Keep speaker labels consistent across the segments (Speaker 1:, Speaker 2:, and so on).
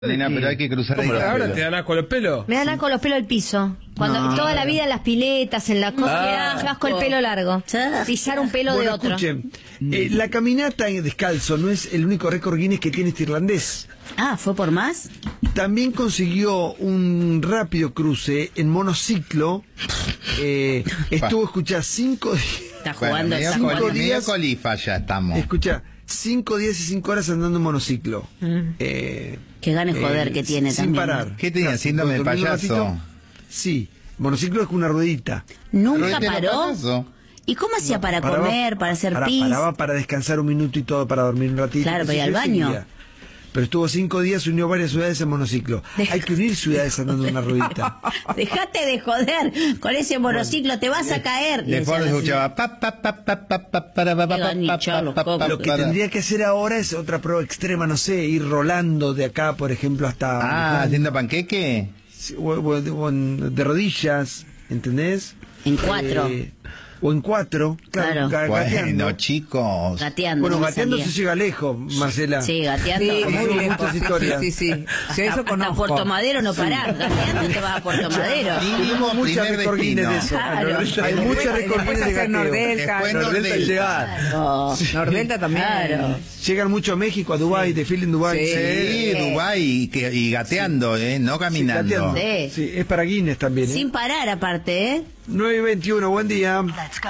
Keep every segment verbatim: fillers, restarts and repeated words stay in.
Speaker 1: Nena, pero hay que cruzar ahí.
Speaker 2: ¿Ahora te dan asco los pelos?
Speaker 3: Me dan asco los pelos al piso. Cuando
Speaker 4: No,
Speaker 3: toda la vida en las piletas, en las cosas,
Speaker 2: Ah,
Speaker 3: me da asco el pelo largo. Pisar un pelo
Speaker 4: Bueno,
Speaker 3: de otro.
Speaker 4: escuchen, eh, la caminata en descalzo no es el único récord Guinness que tiene este irlandés.
Speaker 5: Ah, ¿fue por más?
Speaker 4: También consiguió un rápido cruce en monociclo. Eh, estuvo, escuchá, cinco días.
Speaker 5: Está
Speaker 1: Bueno,
Speaker 5: jugando,
Speaker 1: medio,
Speaker 5: está
Speaker 4: cinco
Speaker 1: coli-
Speaker 5: jugando.
Speaker 4: días.
Speaker 1: medio colifa ya estamos.
Speaker 4: Escucha, cinco días y cinco horas andando en monociclo. Eh,
Speaker 5: Qué ganas de joder
Speaker 4: eh,
Speaker 5: que tiene
Speaker 4: sin
Speaker 5: también.
Speaker 4: parar.
Speaker 1: ¿Qué tenía,
Speaker 4: Claro,
Speaker 1: síndrome de
Speaker 4: dormir un
Speaker 1: payaso?
Speaker 4: ratito. Sí, monociclo es con una ruedita.
Speaker 5: ¿Nunca
Speaker 1: Ruedita de
Speaker 5: paró?
Speaker 1: payaso.
Speaker 5: ¿Y cómo hacía para
Speaker 4: Paraba-
Speaker 5: comer, para hacer
Speaker 4: para-
Speaker 5: pis?
Speaker 4: Paraba para descansar un minuto y todo, para dormir un ratito.
Speaker 5: Claro, para ir
Speaker 4: Entonces,
Speaker 5: al
Speaker 4: yo
Speaker 5: baño.
Speaker 4: seguía. Pero estuvo cinco días, unió varias ciudades en monociclo. Hay que unir ciudades andando en una ruedita.
Speaker 5: Dejate de joder con ese monociclo, te vas a caer. le
Speaker 1: Después
Speaker 5: decía la
Speaker 1: escuchaba pa pa pa pa pa pa para pa pa
Speaker 5: Qué
Speaker 1: pa
Speaker 5: ganicho,
Speaker 1: pa
Speaker 5: los
Speaker 1: pa pa
Speaker 5: cocos.
Speaker 4: Lo que
Speaker 1: para.
Speaker 4: tendría que hacer ahora es otra prueba extrema, no sé, ir rolando de acá, por ejemplo, hasta...
Speaker 1: Ah, haciendo panqueque.
Speaker 4: Sí, o, o- o en- de rodillas, ¿entendés?
Speaker 5: En cuatro.
Speaker 4: Eh, o en cuatro, claro,
Speaker 5: Claro.
Speaker 4: ga- gateando.
Speaker 1: Bueno, chicos.
Speaker 5: Gateando.
Speaker 4: Bueno,
Speaker 5: no me
Speaker 4: gateando
Speaker 5: salía.
Speaker 4: se llega lejos, Marcela.
Speaker 5: Sí, gateando.
Speaker 6: Sí,
Speaker 4: Conozco
Speaker 6: muy
Speaker 4: muchas
Speaker 6: lejos.
Speaker 4: historias.
Speaker 6: Sí, sí, sí. Sí, eso
Speaker 5: Hasta
Speaker 6: conozco.
Speaker 5: Puerto Madero no parás, gateando te vas a Puerto Madero.
Speaker 1: Mínimo
Speaker 4: Muchas
Speaker 1: primer
Speaker 4: récord Guinness de eso.
Speaker 1: destino.
Speaker 5: Claro.
Speaker 4: Hay muchas récord
Speaker 6: Después
Speaker 4: Guinness de
Speaker 6: hacer
Speaker 4: gateo.
Speaker 6: Nordelta.
Speaker 1: Después
Speaker 4: Nordelta
Speaker 1: Nordelta.
Speaker 4: llegar.
Speaker 5: Oh,
Speaker 6: Nordelta también.
Speaker 5: Claro.
Speaker 4: Llegan mucho a México, a Dubái, de fila en Dubái.
Speaker 6: Sí.
Speaker 1: Sí, Dubái y, que- y gateando, eh, no caminando.
Speaker 4: gateando.
Speaker 5: Sí.
Speaker 4: Sí, es para Guinness también, ¿eh?
Speaker 5: Sin parar aparte, ¿eh?
Speaker 4: nueve y veintiuno, buen día.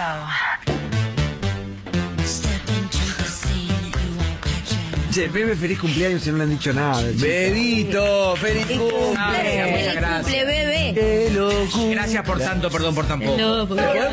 Speaker 4: Che, Bebe, feliz cumpleaños si no le han dicho nada. chico.
Speaker 2: Bebito, feliz
Speaker 5: Feliz
Speaker 2: cumple.
Speaker 5: cumple,
Speaker 6: muchas
Speaker 5: feliz
Speaker 6: gracias.
Speaker 5: cumple, bebé.
Speaker 4: Qué locura.
Speaker 2: Gracias por tanto, perdón por tan poco.
Speaker 5: No, porque-